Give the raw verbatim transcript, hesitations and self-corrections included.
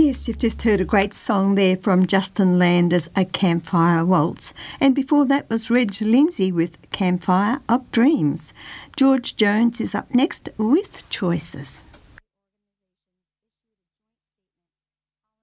Yes, you've just heard a great song there from Justin Landers, A Campfire Waltz. And before that was Reg Lindsay with Campfire of Dreams. George Jones is up next with Choices.